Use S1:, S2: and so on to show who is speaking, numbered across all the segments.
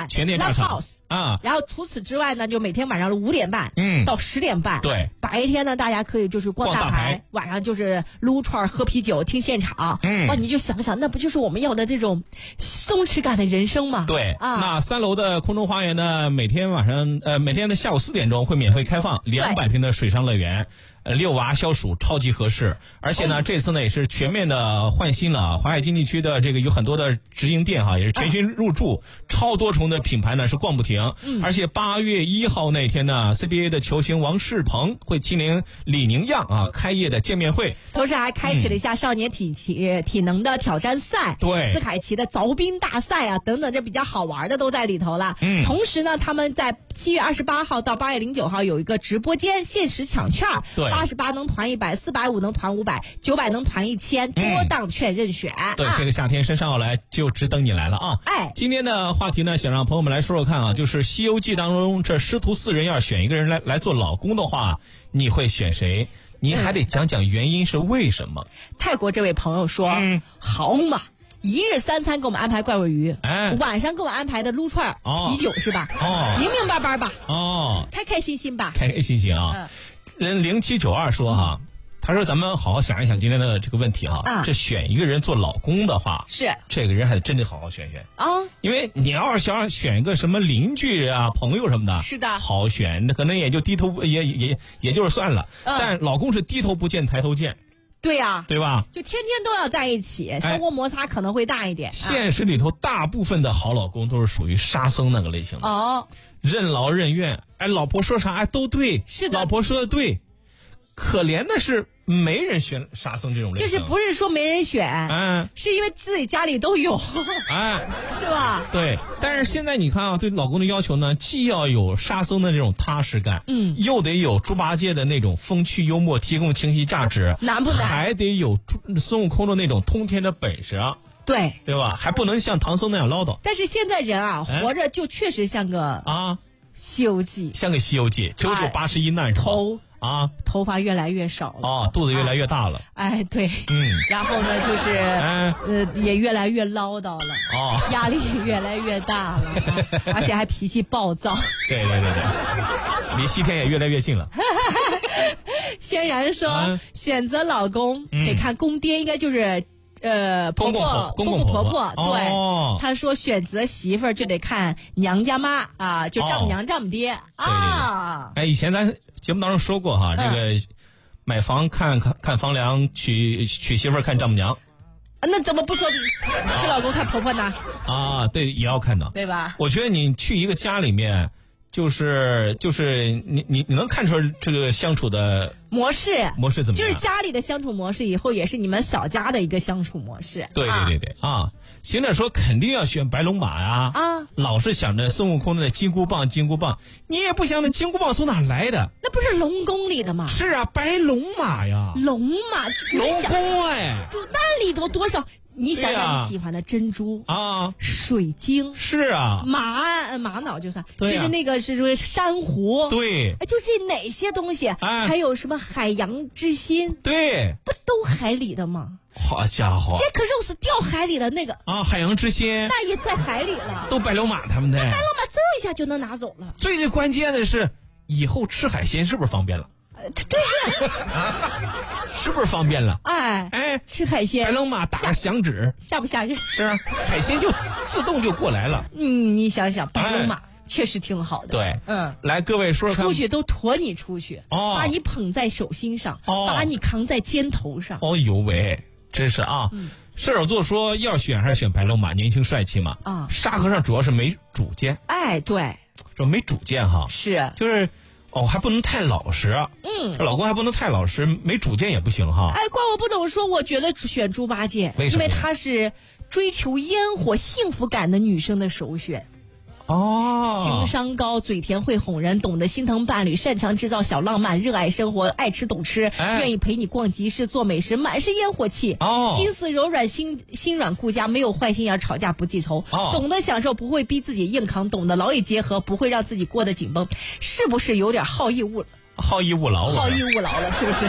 S1: 半，
S2: 全店炸场啊。
S1: 然后除此之外呢，就每天晚上5点半到10点半。
S2: 对，
S1: 白天呢大家可以就是逛大牌，晚上就是撸串喝啤酒听现场。哇，你就想想，那不就是我们要的这种松弛感的人生吗？
S2: 对啊。那3楼的空中花园呢，每天的下午4点钟会免费开放200平的水上乐园。遛娃消暑超级合适，而且呢，这次呢也是全面的换新了。淮海经济区的这个有很多的直营店哈，也是全新入驻，超多重的品牌呢是逛不停。而且8月1号那天呢 ，CBA 的球星王仕鹏会亲临李宁漾啊开业的见面会，
S1: 同时还开启了一下少年体能的挑战赛，
S2: 对，
S1: 斯凯奇的凿冰大赛啊等等，这比较好玩的都在里头了。同时呢，他们在7月28号到8月09号有一个直播间限时抢券，
S2: 对。
S1: 88能团100，450能团500，900能团1000，多档券任选。
S2: 对，这个夏天升上要来，就只等你来了啊！今天的话题呢，想让朋友们来说说看啊，就是《西游记》当中这师徒4人要选一个人来做老公的话，你会选谁？你还得讲讲原因是为什么。
S1: 泰国这位朋友说，好嘛。1日3餐给我们安排怪味鱼，晚上给我们安排的撸串啤酒是吧？明明白白吧？开开心心吧？
S2: 开开心心啊！人0792说哈，他说咱们好好想一想今天的这个问题哈，这选一个人做老公的话，是这个人还得真得好好选选啊，因为你要是想选一个什么邻居啊、朋友什么的，是的，好选，可能也就低头也就是算了，但老公是低头不见抬头见。
S1: 对呀，
S2: 对吧？
S1: 就天天都要在一起，生活摩擦可能会大一点。
S2: 现实里头大部分的好老公都是属于沙僧那个类型的，任劳任怨，老婆说啥都对，是的，老婆说的对。可怜的是没人选沙僧这种类型，
S1: 就是不是说没人选，是因为自己家里都有，是吧？
S2: 对。但是现在你看啊，对老公的要求呢，既要有沙僧的这种踏实感，又得有猪八戒的那种风趣幽默，提供情绪价值，
S1: 难不难？
S2: 还得有孙悟空的那种通天的本事啊，对吧？还不能像唐僧那样唠叨。
S1: 但是现在人啊，活着就确实像个西游记，
S2: 像个西游记，9981难是吧？
S1: 头发越来越少了，
S2: 肚子越来越大了，
S1: 对，然后呢就是也越来越唠叨了，压力越来越大了，而且还脾气暴躁，
S2: 对，离西天也越来越近了。
S1: 轩然说，选择老公得看公爹，应该就是公公婆婆，对，他说选择媳妇儿就得看娘家妈啊，就丈母娘丈母爹啊。
S2: 以前咱节目当中说过哈，这个买房看房梁，娶媳妇儿看丈母娘。
S1: 那怎么不说娶老公看婆婆呢？
S2: 对，也要看的，
S1: 对吧？
S2: 我觉得你去一个家里面，就是你能看出这个相处的模式怎么样？
S1: 就是家里的相处模式，以后也是你们小家的一个相处模式。
S2: 对行者说肯定要选白龙马呀！老是想着孙悟空的金箍棒，你也不想那金箍棒从哪来的？
S1: 那不是龙宫里的吗？
S2: 是啊，白龙马呀，
S1: 龙马
S2: 龙宫
S1: 那里头多少？你想想你喜欢的珍珠水晶
S2: 是啊，
S1: 玛瑙就算，就是那个是说珊瑚，
S2: 对，
S1: 就这哪些东西，还有什么海洋之心，
S2: 对，
S1: 不都海里的吗？
S2: 好家伙，
S1: 杰克肉丝掉海里了那个
S2: 海洋之心，
S1: 那也在海里了，
S2: 都白龙马他们的，
S1: 白龙马嗖一下就能拿走了。
S2: 最关键的是，以后吃海鲜是不是方便了？
S1: 对
S2: 是不是方便了？
S1: 吃海鲜，
S2: 白龙马打个响指，
S1: 吓不吓人？
S2: 是啊，海鲜就自动就过来了。
S1: 你想想，白龙马确实挺好的。
S2: 对，来各位说说看，
S1: 出去都驮你出去，把你捧在手心上，把你扛在肩头上。
S2: 哦呦喂，真是啊！射手座说要选还是选白龙马，年轻帅气嘛。沙和尚主要是没主见。
S1: 对，
S2: 说没主见哈，
S1: 是
S2: 就是还不能太老实。老公还不能太老实，没主见也不行哈。
S1: 怪我不懂说，我觉得选猪八戒，因为他是追求烟火幸福感的女生的首选。情商高，嘴甜会哄人，懂得心疼伴侣，擅长制造小浪漫，热爱生活，爱吃懂吃，愿意陪你逛集市做美食，满是烟火气。心思柔软，心软顾家，没有坏心眼，吵架不记仇，懂得享受，不会逼自己硬扛，懂得劳逸结合，不会让自己过得紧绷。是不是有点好逸恶劳了？是不是？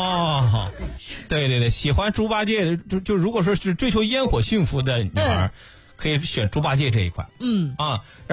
S2: 对，喜欢猪八戒就如果说是追求烟火幸福的女孩，可以选猪八戒这一款。